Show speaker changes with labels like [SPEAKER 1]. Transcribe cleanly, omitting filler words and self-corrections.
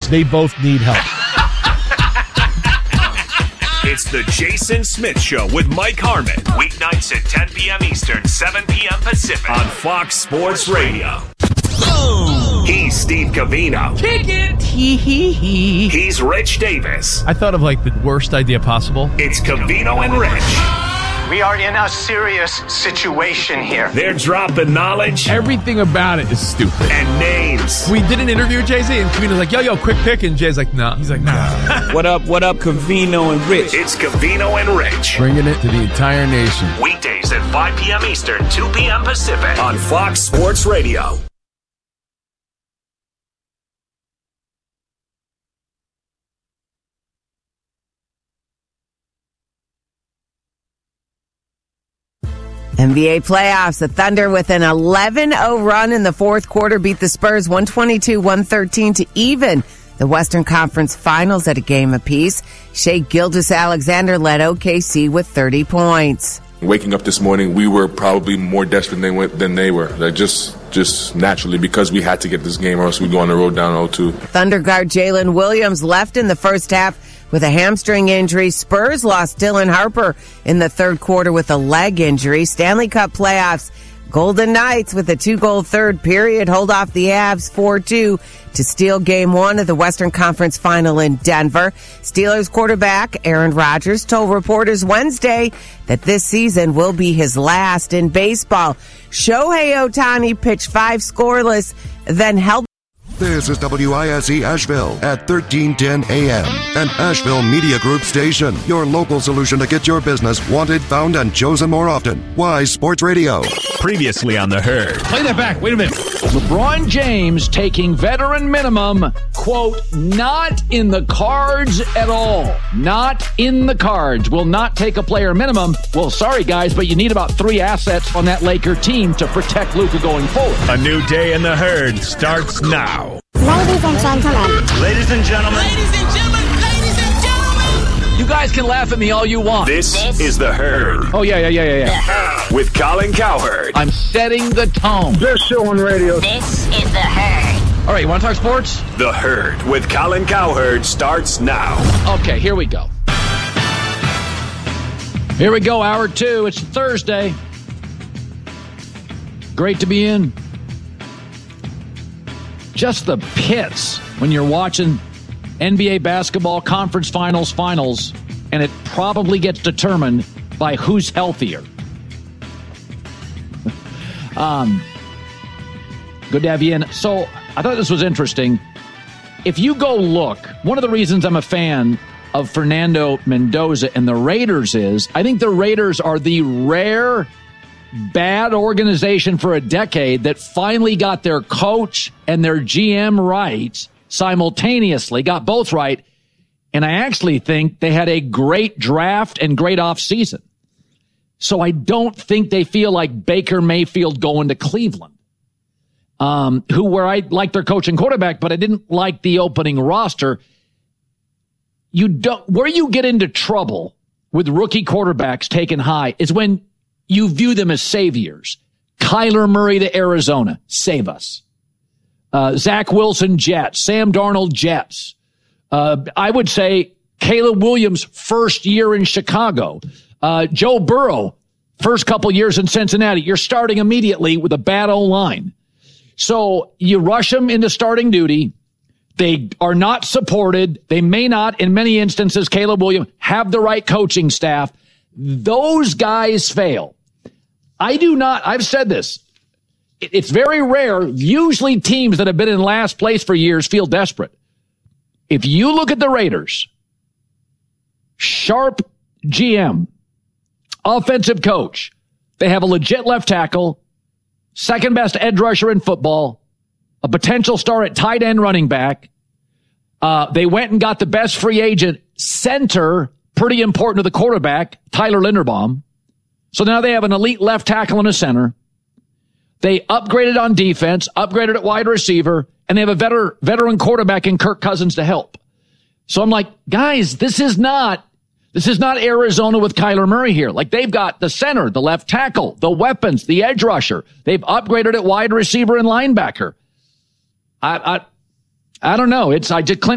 [SPEAKER 1] they both need help.
[SPEAKER 2] It's the Jason Smith Show with Mike Harmon. Weeknights at 10 p.m. Eastern, 7 p.m. Pacific on Fox Sports Radio. He's Steve Covino.
[SPEAKER 3] Kick it.
[SPEAKER 2] He's Rich Davis.
[SPEAKER 1] I thought of like the worst idea possible.
[SPEAKER 2] It's Covino and Rich.
[SPEAKER 4] We are in a serious situation here.
[SPEAKER 2] They're dropping knowledge
[SPEAKER 1] Everything about it is stupid.
[SPEAKER 2] and names.
[SPEAKER 1] We did an interview with Jay-Z, and Covino's like, yo, quick pick. And Jay's like, nah. He's like, nah.
[SPEAKER 5] What up, Covino and Rich?
[SPEAKER 2] It's Covino and Rich.
[SPEAKER 6] Bringing it to the entire nation.
[SPEAKER 2] Weekdays at 5 p.m. Eastern, 2 p.m. Pacific on Fox Sports Radio.
[SPEAKER 7] NBA playoffs. The Thunder with an 11-0 run in the fourth quarter beat the Spurs 122-113 to even the Western Conference Finals at a game apiece. Shai Gilgeous-Alexander led OKC with 30 points.
[SPEAKER 8] Waking up this morning, we were probably more desperate than they were. Like just naturally, because we had to get this game or else we'd go on the road down 0-2.
[SPEAKER 7] Thunder guard Jalen Williams left in the first half with a hamstring injury. Spurs lost Dylan Harper in the third quarter with a leg injury. Stanley Cup playoffs. Golden Knights with a 2-goal third period hold off the Avs 4-2 to steal Game 1 of the Western Conference Final in Denver. Steelers quarterback Aaron Rodgers told reporters Wednesday that this season will be his last in baseball. Shohei Ohtani pitched 5 scoreless, then held.
[SPEAKER 9] This is WISE Asheville at 1310 AM, an Asheville Media Group station. Your local solution to get your business wanted, found, and chosen more often. Wise Sports Radio.
[SPEAKER 2] Previously on The Herd.
[SPEAKER 1] Play that back. Wait a minute.
[SPEAKER 3] LeBron James taking veteran minimum, quote, not in the cards at all. Not in the cards. Will not take a player minimum. Well, sorry, guys, but you need about 3 assets on that Laker team to protect Luka going forward.
[SPEAKER 2] A new day in The Herd starts now.
[SPEAKER 10] Ladies and gentlemen.
[SPEAKER 4] Ladies and gentlemen.
[SPEAKER 10] Ladies and gentlemen. Ladies and gentlemen.
[SPEAKER 3] You guys can laugh at me all you want.
[SPEAKER 2] This is The Herd.
[SPEAKER 3] Oh, yeah.
[SPEAKER 2] With Colin Cowherd.
[SPEAKER 3] I'm setting the tone.
[SPEAKER 4] Best show on radio.
[SPEAKER 10] This is The Herd.
[SPEAKER 3] All right, you want to talk sports?
[SPEAKER 2] The Herd with Colin Cowherd starts now.
[SPEAKER 3] Okay, here we go. Here we go, hour 2. It's Thursday. Great to be in. Just the pits when you're watching NBA basketball conference finals, and it probably gets determined by who's healthier. Good to have you in. So I thought this was interesting. If you go look, one of the reasons I'm a fan of Fernando Mendoza and the Raiders is I think the Raiders are the rare bad organization for a decade that finally got their coach and their GM right simultaneously, got both right. And I actually think they had a great draft and great offseason. So I don't think they feel like Baker Mayfield going to Cleveland, where I like their coach and quarterback, but I didn't like the opening roster. Where you get into trouble with rookie quarterbacks taken high is when you view them as saviors. Kyler Murray to Arizona, save us. Zach Wilson, Jets. Sam Darnold, Jets. I would say Caleb Williams, first year in Chicago. Joe Burrow, first couple years in Cincinnati. You're starting immediately with a bad O-line. So you rush them into starting duty. They are not supported. They may not, in many instances, Caleb Williams, have the right coaching staff. Those guys fail. I've said this. It's very rare. Usually teams that have been in last place for years feel desperate. If you look at the Raiders, sharp GM, offensive coach, they have a legit left tackle, second best edge rusher in football, a potential star at tight end running back. They went and got the best free agent center, pretty important to the quarterback, Tyler Linderbaum. So now they have an elite left tackle and a center. They upgraded on defense, upgraded at wide receiver, and they have a veteran quarterback in Kirk Cousins to help. So I'm like, guys, this is not Arizona with Kyler Murray here. Like, they've got the center, the left tackle, the weapons, the edge rusher. They've upgraded at wide receiver and linebacker. I don't know.